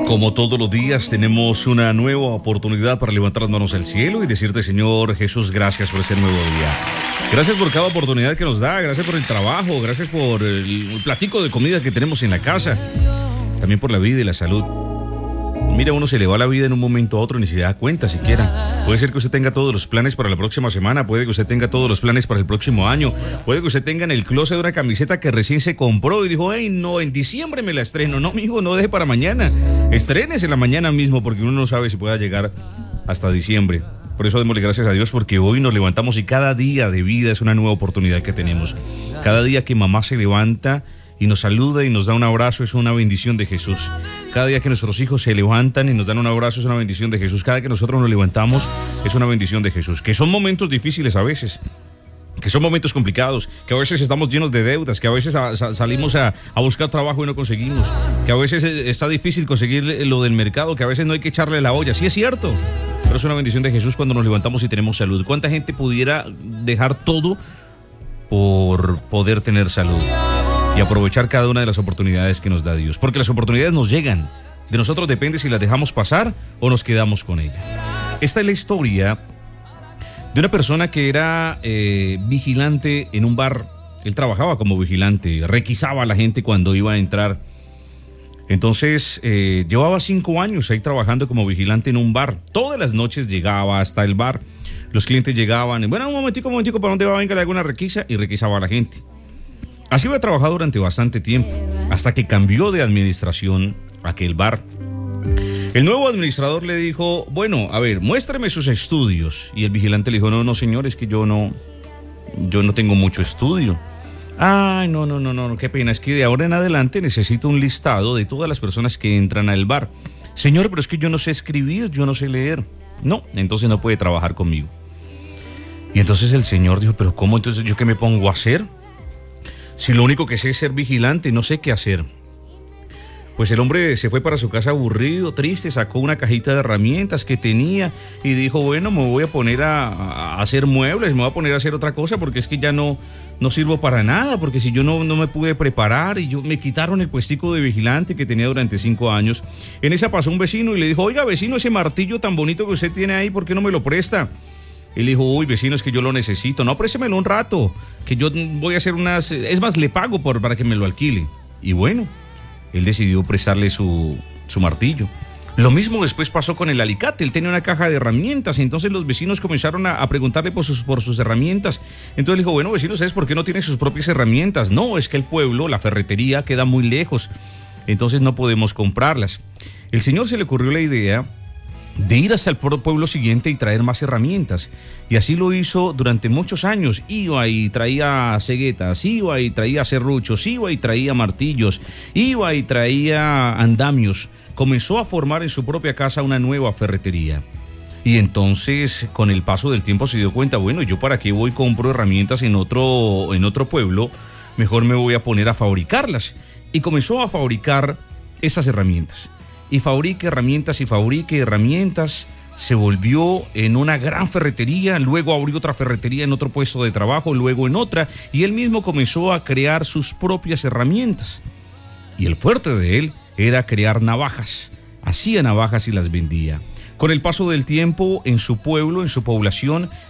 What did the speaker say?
Como todos los días tenemos una nueva oportunidad para levantar las manos al cielo y decirte, Señor Jesús, gracias por este nuevo día. Gracias por cada oportunidad que nos da, gracias por el trabajo, gracias por el platico de comida que tenemos en la casa, también por la vida y la salud. Mira, uno se le va la vida en un momento a otro, ni se da cuenta siquiera. Puede ser que usted tenga todos los planes para la próxima semana, puede que usted tenga todos los planes para el próximo año, puede que usted tenga en el closet una camiseta que recién se compró y dijo, hey, no, en diciembre me la estreno. No, mijo, no deje para mañana. Estrénese la mañana mismo porque uno no sabe si pueda llegar hasta diciembre. Por eso démosle gracias a Dios porque hoy nos levantamos y cada día de vida es una nueva oportunidad que tenemos. Cada día que mamá se levanta y nos saluda y nos da un abrazo es una bendición de Jesús. Cada día que nuestros hijos se levantan y nos dan un abrazo es una bendición de Jesús. Cada día que nosotros nos levantamos es una bendición de Jesús. Que son momentos difíciles a veces, que son momentos complicados, que a veces estamos llenos de deudas, que a veces salimos a buscar trabajo y no conseguimos, que a veces está difícil conseguir lo del mercado, que a veces no hay que echarle la olla. Sí es cierto, pero es una bendición de Jesús cuando nos levantamos y tenemos salud. ¿Cuánta gente pudiera dejar todo por poder tener salud y aprovechar cada una de las oportunidades que nos da Dios? Porque las oportunidades nos llegan. De nosotros depende si las dejamos pasar o nos quedamos con ellas. Esta es la historia de una persona que era vigilante en un bar. Él trabajaba como vigilante, requisaba a la gente cuando iba a entrar. Entonces, llevaba 5 años ahí trabajando como vigilante en un bar. Todas las noches llegaba hasta el bar. Los clientes llegaban, bueno, un momentico, ¿para dónde va? Venga, le hago una requisa, y requisaba a la gente. Así había trabajado durante bastante tiempo, hasta que cambió de administración aquel bar. El nuevo administrador le dijo, bueno, a ver, muéstrame sus estudios. Y el vigilante le dijo, no, señor, es que yo no tengo mucho estudio. Ay, no, qué pena, es que de ahora en adelante necesito un listado de todas las personas que entran al bar. Señor, pero es que yo no sé escribir, yo no sé leer. No, entonces no puede trabajar conmigo. Y entonces el señor dijo, pero ¿cómo entonces yo qué me pongo a hacer? Si lo único que sé es ser vigilante, no sé qué hacer. Pues el hombre se fue para su casa aburrido, triste, sacó una cajita de herramientas que tenía y dijo, bueno, me voy a poner a hacer muebles, me voy a poner a hacer otra cosa porque es que ya no sirvo para nada, porque si yo no me pude preparar y me quitaron el puestico de vigilante que tenía durante 5 años. En esa pasó un vecino y le dijo, oiga, vecino, ese martillo tan bonito que usted tiene ahí, ¿por qué no me lo presta? Y le dijo, uy, vecino, es que yo lo necesito. No, préstemelo un rato, que yo voy a hacer unas... Es más, le pago para que me lo alquile. Y bueno, él decidió prestarle su martillo. Lo mismo después pasó con el alicate. Él tenía una caja de herramientas, y entonces los vecinos comenzaron a preguntarle por sus herramientas. Entonces le dijo, bueno, vecinos, ¿sabes por qué no tienen sus propias herramientas? No, es que el pueblo, la ferretería, queda muy lejos, entonces no podemos comprarlas. El señor se le ocurrió la idea de ir hasta el pueblo siguiente y traer más herramientas. Y así lo hizo durante muchos años. Iba y traía ceguetas, iba y traía serruchos, iba y traía martillos, iba y traía andamios. Comenzó a formar en su propia casa una nueva ferretería. Y entonces, con el paso del tiempo se dio cuenta, bueno, yo para qué voy y compro herramientas en otro pueblo, mejor me voy a poner a fabricarlas. Y comenzó a fabricar esas herramientas. Y fabrique herramientas, se volvió en una gran ferretería, luego abrió otra ferretería en otro puesto de trabajo, luego en otra, y él mismo comenzó a crear sus propias herramientas. Y el fuerte de él era crear navajas, hacía navajas y las vendía. Con el paso del tiempo, en su pueblo, en su población,